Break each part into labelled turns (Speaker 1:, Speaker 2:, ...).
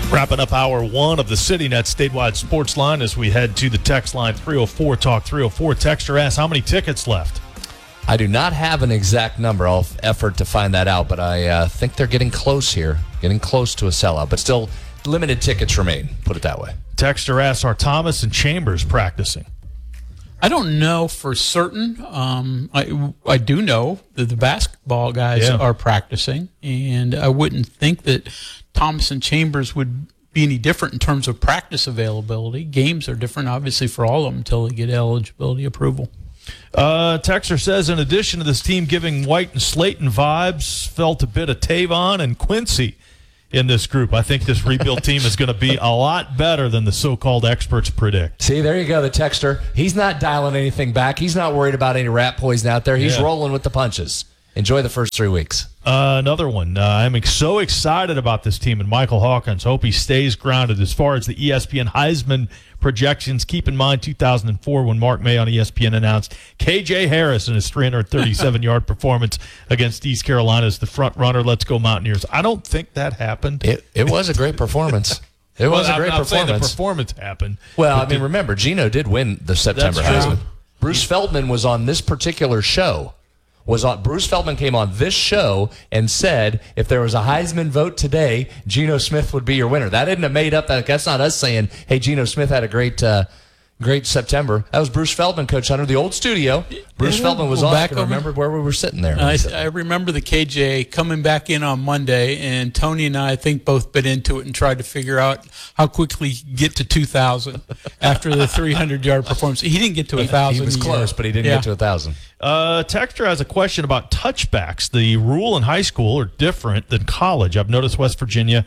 Speaker 1: Wrapping up hour one of the CityNet statewide sports line as we head to the text line 304 Talk 304. Texter asks, how many tickets left?
Speaker 2: I do not have an exact number. I'll effort to find that out, but I think they're getting close here, getting close to a sellout, but still limited tickets remain, put it that way.
Speaker 1: Texter asks, are Thomas and Chambers practicing?
Speaker 3: I don't know for certain. I do know that the basketball guys are practicing, and I wouldn't think that Thomas and Chambers would be any different in terms of practice availability. Games are different, obviously, for all of them until they get eligibility approval.
Speaker 1: Texter says, in addition to this team giving White and Slayton vibes, felt a bit of Tavon and Quincy in this group. I think this rebuild team is going to be a lot better than the so-called experts predict.
Speaker 2: See, there you go, the texter. He's not dialing anything back. He's not worried about any rat poison out there. He's rolling with the punches. Enjoy the first 3 weeks.
Speaker 1: Another one. I'm so excited about this team and Michael Hawkins. Hope he stays grounded. As far as the ESPN Heisman projections, keep in mind 2004 when Mark May on ESPN announced KJ Harris in his 337-yard performance against East Carolina as the front runner. Let's go Mountaineers. I don't think that happened.
Speaker 2: It was a great performance. It was a great
Speaker 1: performance.
Speaker 2: performance.
Speaker 1: The performance happened.
Speaker 2: Well, remember, Gino did win the September Heisman.
Speaker 1: True.
Speaker 2: Bruce Feldman was on this particular show. Bruce Feldman came on this show and said if there was a Heisman vote today, Geno Smith would be your winner. That isn't a made up. That's not us saying, hey, Geno Smith had a great September. That was Bruce Feldman, Coach Hunter, the old studio. Bruce Feldman was on. I can remember where we were sitting there.
Speaker 3: I remember the KJ coming back in on Monday, and Tony and I think both bit into it and tried to figure out how quickly get to 2,000 after the 300-yard performance. He didn't get to 1,000.
Speaker 2: He was close, but he didn't get to 1,000.
Speaker 1: Texter has a question about touchbacks. The rule in high school are different than college. I've noticed West Virginia,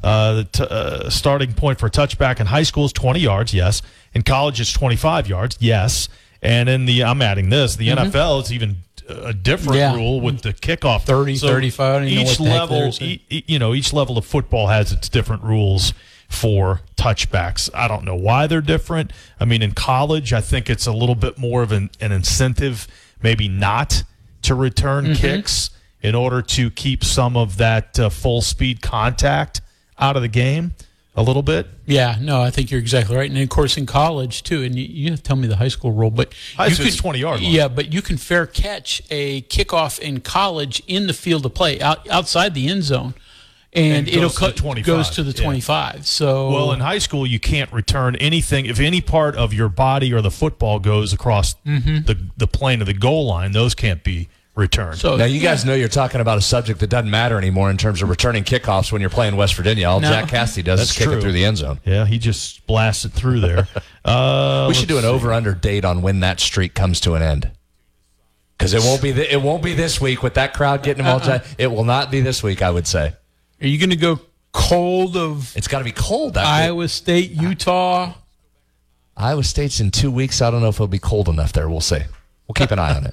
Speaker 1: the starting point for a touchback in high school is 20 yards, yes. In college, it's 25 yards, yes. And in I'm adding this, the NFL is even a different rule with the kickoff.
Speaker 3: 30, 35.
Speaker 1: Each level of football has its different rules for touchbacks. I don't know why they're different. I mean, in college, I think it's a little bit more of an incentive, maybe not to return kicks in order to keep some of that full-speed contact out of the game a little bit.
Speaker 3: Yeah, no, I think you're exactly right. And, of course, in college, too, and you have to tell me the high school rule, but
Speaker 1: high school is 20-yard line.
Speaker 3: Yeah, but you can fair catch a kickoff in college in the field of play, outside the end zone. And it'll goes to the 25. Yeah. So,
Speaker 1: well, in high school, you can't return anything. If any part of your body or the football goes across the plane of the goal line, those can't be returned.
Speaker 2: So, now, you guys know you're talking about a subject that doesn't matter anymore in terms of returning kickoffs when you're playing West Virginia. All Jack Cassidy does is kick it through the end zone.
Speaker 1: Yeah, he just blasts it through there.
Speaker 2: We should do an over-under date on when that streak comes to an end. Because it won't be this week with that crowd getting them all. It will not be this week, I would say.
Speaker 3: Are you going to go cold
Speaker 2: It's got to be cold.
Speaker 3: Iowa State, Utah?
Speaker 2: Iowa State's in 2 weeks. I don't know if it'll be cold enough there. We'll see. We'll keep an eye on it.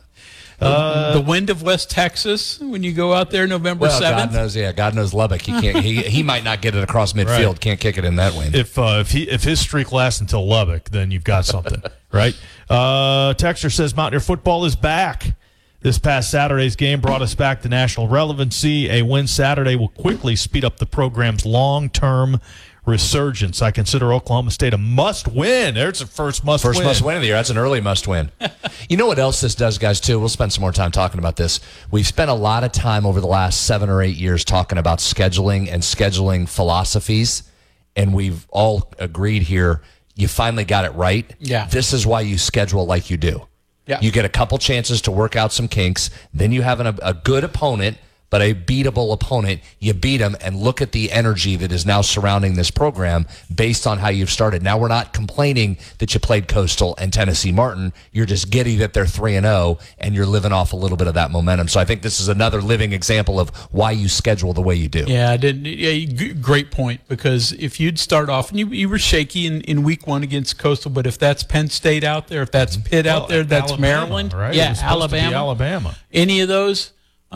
Speaker 3: The wind of West Texas when you go out there November 7th?
Speaker 2: God knows Lubbock. He can't. he might not get it across midfield. Right. Can't kick it in that wind.
Speaker 1: If his streak lasts until Lubbock, then you've got something, right? Texter says Mountaineer football is back. This past Saturday's game brought us back to national relevancy. A win Saturday will quickly speed up the program's long-term resurgence. I consider Oklahoma State a must-win. There's the first must-win.
Speaker 2: First must-win of the year. That's an early must-win. You know what else this does, guys, too? We'll spend some more time talking about this. We've spent a lot of time over the last 7 or 8 years talking about scheduling and scheduling philosophies, and we've all agreed here you finally got it right.
Speaker 3: Yeah.
Speaker 2: This is why you schedule like you do.
Speaker 3: Yeah.
Speaker 2: You get a couple chances to work out some kinks. Then you have a good opponent, but a beatable opponent. You beat them, and look at the energy that is now surrounding this program based on how you've started. Now we're not complaining that you played Coastal and Tennessee Martin. You're just giddy that they're 3-0, and you're living off a little bit of that momentum. So I think this is another living example of why you schedule the way you do.
Speaker 3: Yeah, great point, because if you'd start off, and you were shaky in week 1 against Coastal, but if that's Penn State out there, if that's Pitt out there, that's
Speaker 1: Alabama,
Speaker 3: Maryland.
Speaker 1: Right?
Speaker 3: Yeah, Alabama. Any of those,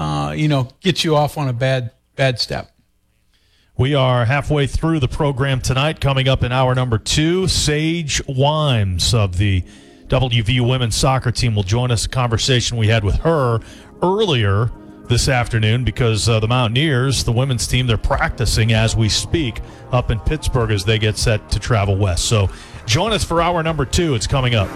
Speaker 3: get you off on a bad step.
Speaker 1: We are halfway through the program tonight. Coming up in hour number 2, Sage Wimes of the WVU women's soccer team will join us. A conversation we had with her earlier this afternoon because the Mountaineers, the women's team, they're practicing as we speak up in Pittsburgh as they get set to travel west. So join us for hour number 2. It's coming up.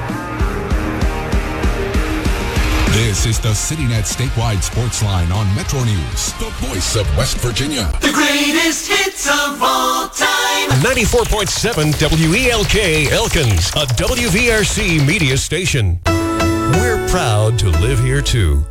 Speaker 4: This is the CityNet statewide sports line on Metro News, the voice of West Virginia.
Speaker 5: The greatest hits of all time.
Speaker 6: 94.7 WELK Elkins, a WVRC media station. We're proud to live here too.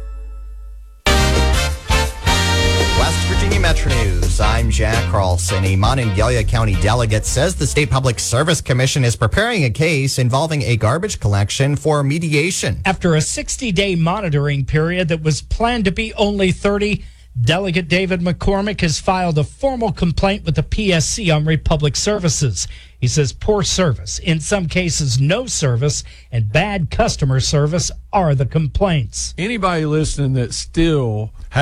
Speaker 7: West Virginia Metro News. I'm Jack Carlson. A Monongalia County delegate says the State Public Service Commission is preparing a case involving a garbage collection for mediation.
Speaker 8: After a 60-day monitoring period that was planned to be only 30, Delegate David McCormick has filed a formal complaint with the PSC on Republic Services. He says poor service, in some cases no service, and bad customer service are the complaints.
Speaker 9: Anybody listening that still